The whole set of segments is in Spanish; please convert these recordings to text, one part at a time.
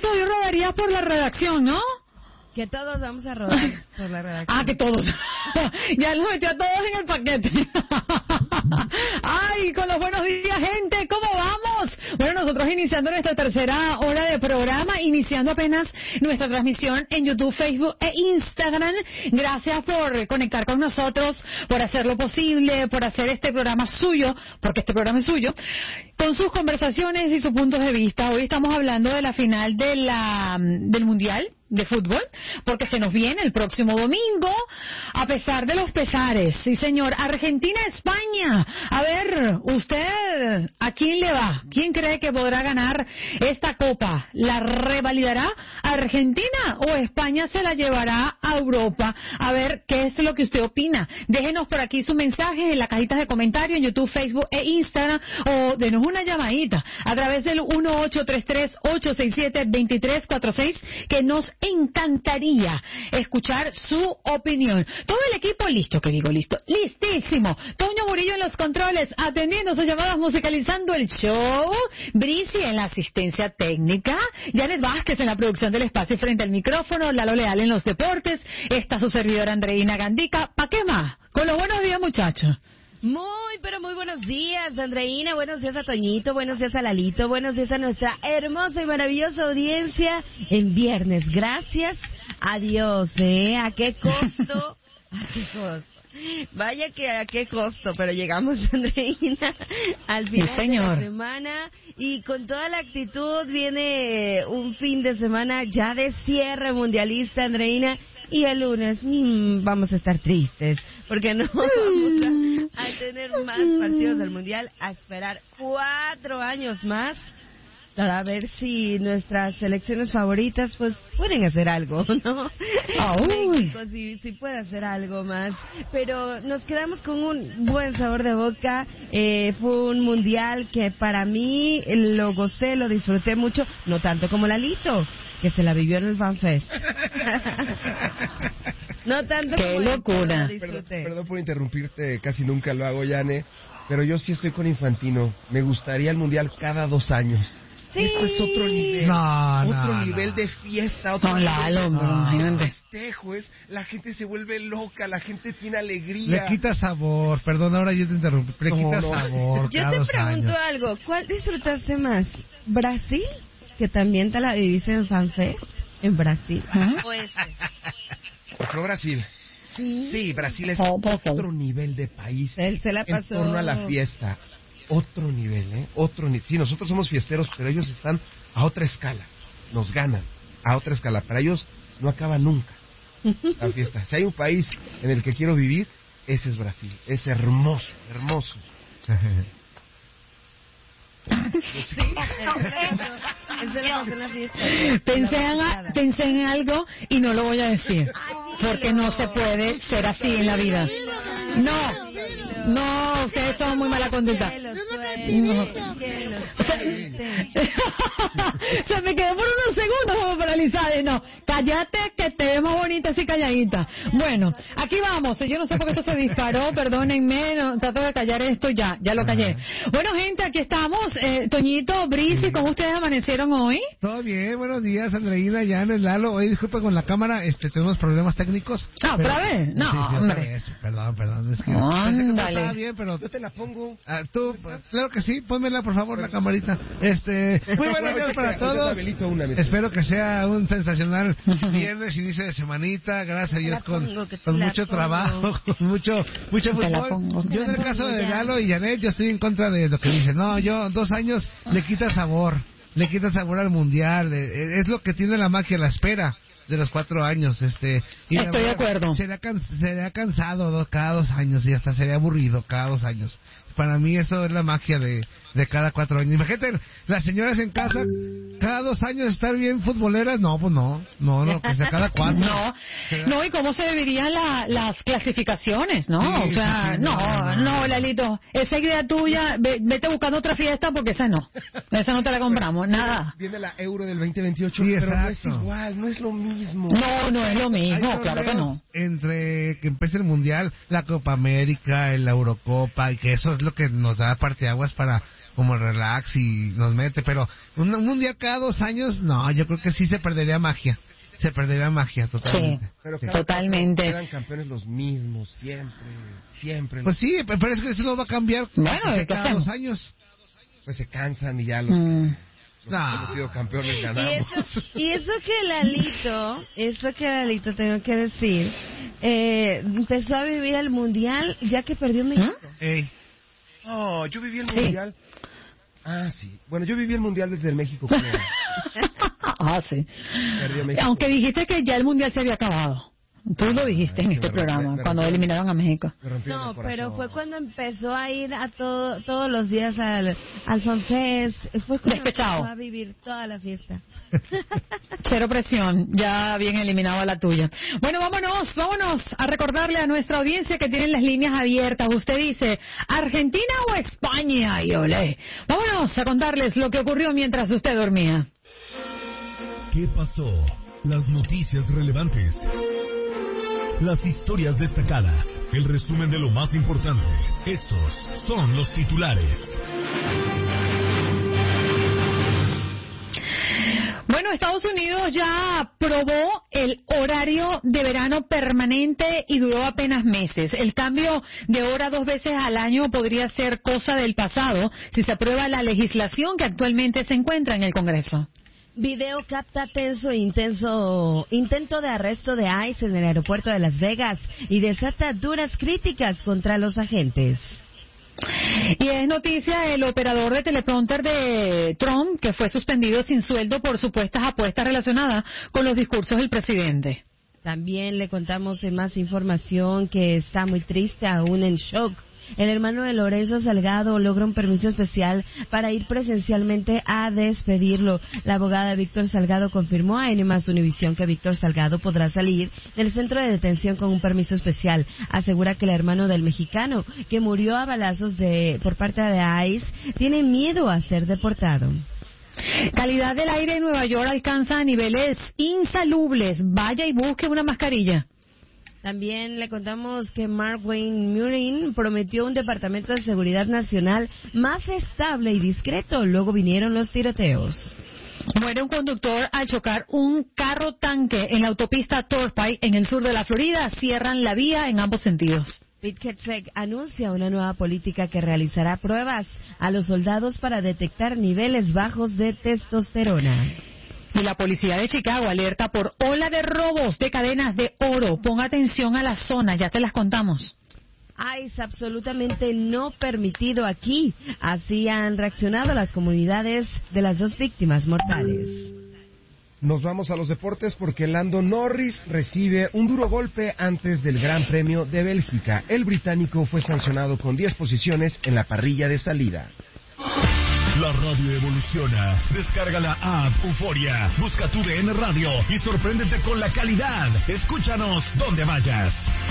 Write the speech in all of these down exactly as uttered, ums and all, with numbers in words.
que hoy rodarías por la redacción, ¿no? Que todos vamos a rodar por la redacción. Ah, que todos. Ya los metió a todos en el paquete. Ay, con los buenos días, gente. ¿Cómo vamos? Bueno, nosotros iniciando nuestra tercera hora de programa, iniciando apenas nuestra transmisión en YouTube, Facebook e Instagram. Gracias por conectar con nosotros, por hacerlo posible, por hacer este programa suyo, porque este programa es suyo, con sus conversaciones y sus puntos de vista. Hoy estamos hablando de la final de la, del Mundial de Fútbol, porque se nos viene el próximo domingo, a pesar de los pesares. Sí, señor. Argentina-España. A ver, usted, ¿a quién le va? ¿Quién cree que podrá ganar esta copa? ¿La revalidará Argentina o España se la llevará a Europa? A ver, ¿qué es lo que usted opina? Déjenos por aquí sus mensajes en las cajitas de comentarios en YouTube, Facebook e Instagram, o denos una llamadita a través del uno ocho tres tres, ocho seis siete, dos tres cuatro seis, que nos encantaría escuchar su opinión. Todo el equipo listo, que digo listo, listísimo. Toño Murillo en los controles, atendiendo sus llamadas, musicalizando el show. Brisi en la asistencia técnica. Janet Vázquez en la producción del espacio frente al micrófono. Lalo Leal en los deportes. Está su servidora Andreina Gandica. ¿Pa' qué más? Con los buenos días, muchachos. Muy, pero muy buenos días, Andreina. Buenos días a Toñito, buenos días a Lalito, buenos días a nuestra hermosa y maravillosa audiencia en viernes. Gracias a Dios, ¿eh? ¿A qué costo? ¿A qué costo? Vaya que a qué costo, pero llegamos, Andreina, al final sí, señor. de la semana, y con toda la actitud viene un fin de semana ya de cierre mundialista, Andreina. Y el lunes mmm, vamos a estar tristes, porque no vamos a, a tener más partidos del Mundial, a esperar cuatro años más para ver si nuestras selecciones favoritas pues pueden hacer algo, ¿no? Oh, México sí, sí puede hacer algo más, pero nos quedamos con un buen sabor de boca. Eh, fue un Mundial que para mí lo gocé, lo disfruté mucho, no tanto como Lalito, que se la vivió en el FanFest. No tanto ¡Qué como locura! Él, perdón, perdón por interrumpirte, casi nunca lo hago, Yane, pero yo sí estoy con Infantino. Me gustaría el Mundial cada dos años. Sí. Este es otro nivel, no, otro no, nivel no. de fiesta, otro No, nivel Lalo, de, no, de festejo, es, la gente se vuelve loca, la gente tiene alegría. Le quita sabor, perdón, ahora yo te interrumpí, le No, quita no. sabor. Yo cada te dos pregunto años. algo, ¿cuál disfrutaste más? ¿Brasil, que también te la viviste en FanFest, en Brasil? ¿Ah? ¿O este? ¿Por Brasil? Sí. Sí, Brasil es Oh, por favor. otro nivel de país Él se la en pasó. torno a la fiesta. Otro nivel, ¿eh? Otro nivel. Sí, nosotros somos fiesteros, pero ellos están a otra escala. Nos ganan a otra escala. Para ellos no acaba nunca la fiesta. Si hay un país en el que quiero vivir, ese es Brasil. Es hermoso, hermoso. Sí, él se la pasó en la fiesta. Pensé La en, pasada. pensé en algo y no lo voy a decir, porque no se puede ser así en la vida. No, no, ustedes son muy mala conducta. Que lo suelte, No. que lo suelte. Se me quedó por unos segundos como paralizada. Y no, cállate que te ves más bonita así calladita. Bueno, aquí vamos. Yo no sé por qué esto se disparó, perdónenme, no, trato de callar esto ya, ya lo callé. Bueno, gente, aquí estamos. Eh, Toñito, Brisi, ¿cómo ustedes amanecieron hoy? Todo bien, buenos días, Andreina, Janet, Lalo. Oye, disculpa con la cámara, este, tenemos problemas técnicos. Ah, ¿otra vez? No, sí, sí, otra hombre. vez. Perdón, perdón. Es que Ándale. pensé que no estaba bien, pero... Yo te la pongo. Ah, tú, claro que sí, pónmela por favor la camarita. Este, muy buenos días para todos. Espero que sea un sensacional viernes, inicio de semanita, gracias a Dios, con, pongo, que te con la mucho pongo. trabajo, con mucho mucho Te la fútbol. pongo. Yo en el Te la caso pongo de ya. Lalo y Janet, yo estoy en contra de lo que dicen. No, yo dos años le quita sabor, le quita sabor al mundial. eh, Es lo que tiene la magia, la espera de los cuatro años. este y Estoy de acuerdo. Sería, can, sería cansado dos, cada dos años y hasta sería aburrido cada dos años. Para mí eso es la magia de, de cada cuatro años. Imagínate, las señoras en casa, cada dos años estar bien futboleras. No, pues no, no, no, que sea cada cuatro. No, no, y cómo se deberían la, las clasificaciones, ¿no? Sí, o sea, sí, sí, no, no, no, no. Lalito, esa idea tuya, ve- vete buscando otra fiesta porque esa no, esa no te la compramos, nada. Viene la Euro del veinte veintiocho, Sí, pero no es exacto. igual, no es lo mismo. No, no es lo Hay mismo, claro que torneos no. Entre que, que empiece el Mundial, la Copa América, la Eurocopa, y que eso es lo que nos da parteaguas para como relax y nos mete, pero un, un Mundial cada dos años, no, yo creo que sí se perdería magia. Se perdería magia totalmente. Sí, Pero sí. cada Totalmente. cuatro quedan campeones los mismos, siempre, siempre. Pues sí, pero es que eso no va a cambiar Bueno, ¿qué cada hacemos? dos años. Pues se cansan y ya los, Mm. los No. que hemos sido campeones Y ganamos. eso, y eso que Lalito, eso que Lalito tengo que decir, eh, empezó a vivir el Mundial ya que perdió México. Ey. No, yo viví el Sí. mundial. Ah, sí. Bueno, yo viví el mundial desde el México. Como Ah, sí. perdió México. Aunque dijiste que ya el Mundial se había acabado. Tú lo dijiste en me este rompe- programa, me cuando rompe- eliminaron a México. Me rompieron el No, corazón. pero fue cuando empezó a ir a todo, todos los días al, al FanFest. Fue cuando Despechado. empezó a vivir toda la fiesta. Cero presión, ya bien eliminado a la tuya. Bueno, vámonos, vámonos a recordarle a nuestra audiencia que tienen las líneas abiertas. Usted dice, ¿Argentina o España? Y olé. Vámonos a contarles lo que ocurrió mientras usted dormía. ¿Qué pasó? Las noticias relevantes. Las historias destacadas. El resumen de lo más importante. Estos son los titulares. Bueno, Estados Unidos ya aprobó el horario de verano permanente y duró apenas meses. El cambio de hora dos veces al año podría ser cosa del pasado si se aprueba la legislación que actualmente se encuentra en el Congreso. Video capta tenso e intenso intento de arresto de ICE en el aeropuerto de Las Vegas y desata duras críticas contra los agentes. Y es noticia el operador de teleprompter de Trump que fue suspendido sin sueldo por supuestas apuestas relacionadas con los discursos del presidente. También le contamos en más información que está muy triste, aún en shock. El hermano de Lorenzo Salgado logra un permiso especial para ir presencialmente a despedirlo. La abogada Víctor Salgado confirmó a N más Univisión que Víctor Salgado podrá salir del centro de detención con un permiso especial. Asegura que el hermano del mexicano, que murió a balazos de, por parte de ICE, tiene miedo a ser deportado. Calidad del aire en Nueva York alcanza niveles insalubles. Vaya y busque una mascarilla. También le contamos que Mark Wayne Murin prometió un departamento de seguridad nacional más estable y discreto. Luego vinieron los tiroteos. Muere un conductor al chocar un carro tanque en la autopista Turnpike en el sur de la Florida. Cierran la vía en ambos sentidos. Pete Hegseth anuncia una nueva política que realizará pruebas a los soldados para detectar niveles bajos de testosterona. Y la policía de Chicago alerta por ola de robos de cadenas de oro. Ponga atención a las zonas, ya te las contamos. ICE absolutamente no permitido aquí. Así han reaccionado las comunidades de las dos víctimas mortales. Nos vamos a los deportes porque Lando Norris recibe un duro golpe antes del Gran Premio de Bélgica. El británico fue sancionado con diez posiciones en la parrilla de salida. La radio evoluciona. Descarga la app Euforia. Busca tu D N Radio y sorpréndete con la calidad. Escúchanos donde vayas.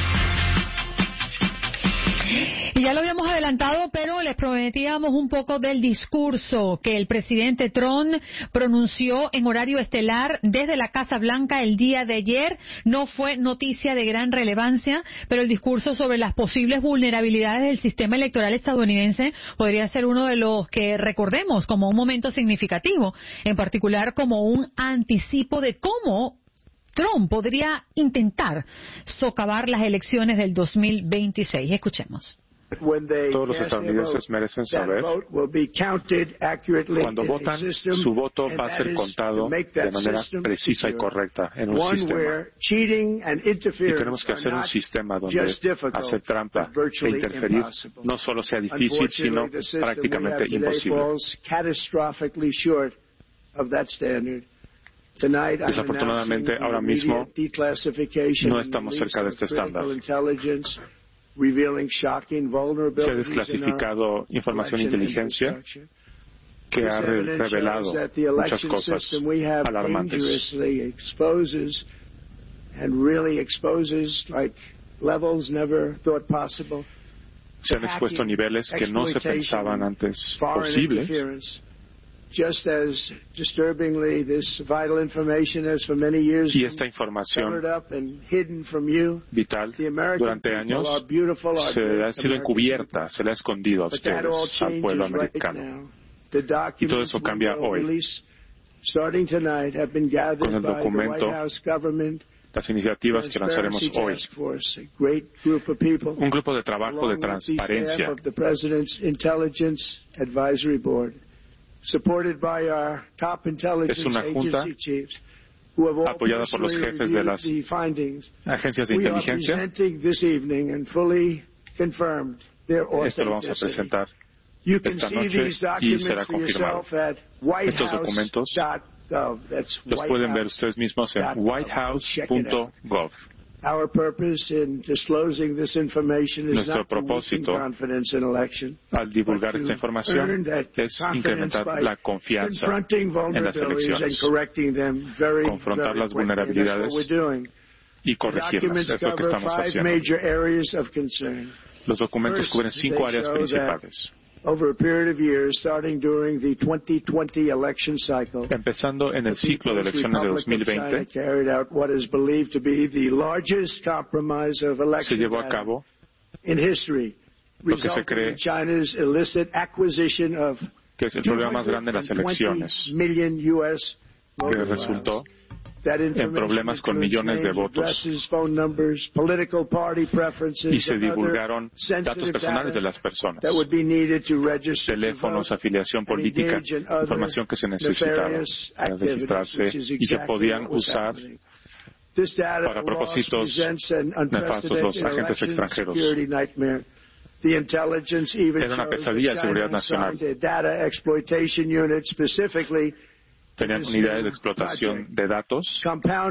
Y ya lo habíamos adelantado, pero les prometíamos un poco del discurso que el presidente Trump pronunció en horario estelar desde la Casa Blanca el día de ayer. No fue noticia de gran relevancia, pero el discurso sobre las posibles vulnerabilidades del sistema electoral estadounidense podría ser uno de los que recordemos como un momento significativo, en particular como un anticipo de cómo Trump podría intentar socavar las elecciones del dos mil veintiséis. Escuchemos. Todos los estadounidenses merecen saber cuando votan, su voto va a ser contado de manera precisa y correcta en un sistema. Y tenemos que hacer un sistema donde hacer trampa e interferir no solo sea difícil, sino prácticamente imposible. Desafortunadamente, ahora mismo no estamos cerca de este estándar. Se ha desclasificado información de inteligencia que ha re- revelado muchas cosas alarmantes. Se han expuesto niveles que no se pensaban antes posibles Just as disturbingly, this vital information has for many years y esta información covered up and hidden from you. Vital durante años se ha sido encubierta, se le ha escondido a ustedes, al pueblo americano. Y todo eso cambia hoy. Con el documento, las iniciativas que lanzaremos hoy, un grupo de trabajo de transparencia es una junta apoyada por los jefes de las agencias de inteligencia. Esto lo vamos a presentar esta noche y será confirmado. Estos documentos los pueden ver ustedes mismos en white house punto gov. Nuestro propósito al divulgar esta información es incrementar la confianza en las elecciones, confrontar las vulnerabilidades y corregirlas. Es lo que estamos haciendo. Los documentos cubren cinco áreas principales. Over a period of years, starting during the twenty twenty election cycle, empezando en el ciclo de elecciones de dos mil veinte, se llevó a cabo lo que se cree que es el problema más grande de las elecciones, que resultó en problemas con millones de votos y se divulgaron datos personales de las personas, teléfonos, afiliación política, información que se necesitaba para registrarse y que podían usar para propósitos nefastos los agentes extranjeros. Era una pesadilla de seguridad nacional. Tenían unidades de explotación de datos.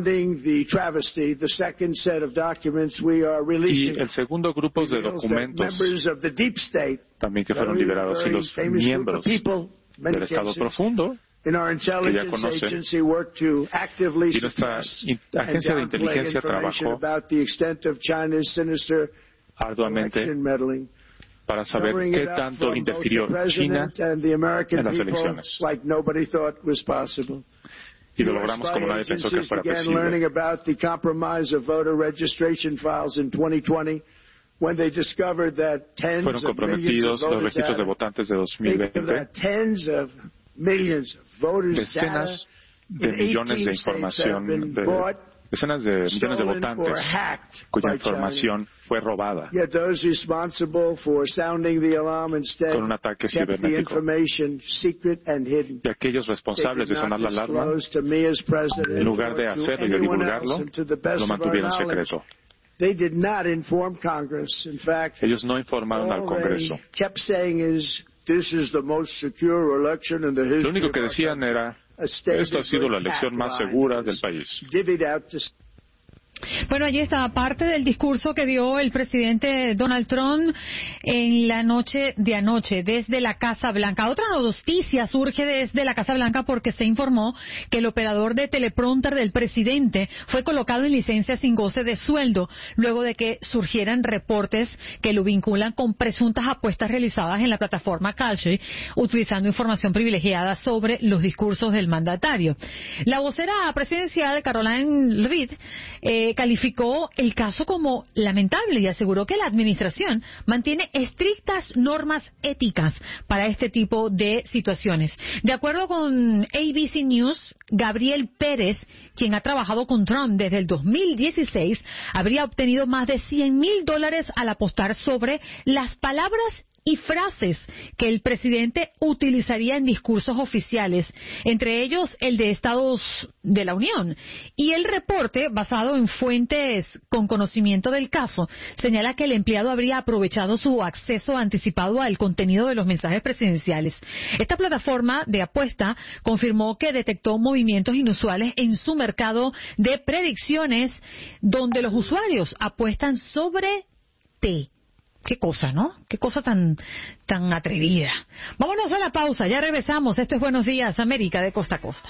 Y el segundo grupo de documentos también que fueron liberados y los miembros del Estado Profundo que ya conocen. Y nuestra agencia de inteligencia trabajó arduamente para saber qué tanto interfirió China en las elecciones. Y lo logramos como nadie pensó que fuera posible. Fueron comprometidos los registros de votantes de dos mil veinte. Decenas de millones de información de decenas de millones de votantes cuya información fue robada con un ataque cibernético. Y aquellos responsables de sonar la alarma, en lugar de hacerlo y de divulgarlo, lo mantuvieron secreto. Ellos no informaron al Congreso. Lo único que decían era: esto ha sido la elección más segura del país. Bueno, allí está parte del discurso que dio el presidente Donald Trump en la noche de anoche desde la Casa Blanca. Otra noticia surge desde la Casa Blanca porque se informó que el operador de teleprompter del presidente fue colocado en licencia sin goce de sueldo luego de que surgieran reportes que lo vinculan con presuntas apuestas realizadas en la plataforma Kalshi utilizando información privilegiada sobre los discursos del mandatario. La vocera presidencial, Caroline Reed, eh, calificó el caso como lamentable y aseguró que la administración mantiene estrictas normas éticas para este tipo de situaciones. De acuerdo con A B C News, Gabriel Pérez, quien ha trabajado con Trump desde el dos mil dieciséis, habría obtenido más de cien mil dólares al apostar sobre las palabras y frases que el presidente utilizaría en discursos oficiales, entre ellos el de Estados de la Unión. Y el reporte, basado en fuentes con conocimiento del caso, señala que el empleado habría aprovechado su acceso anticipado al contenido de los mensajes presidenciales. Esta plataforma de apuesta confirmó que detectó movimientos inusuales en su mercado de predicciones, donde los usuarios apuestan sobre té. Qué cosa, ¿no? Qué cosa tan, tan atrevida. Vámonos a la pausa, ya regresamos. Esto es Buenos Días, América, de costa a costa.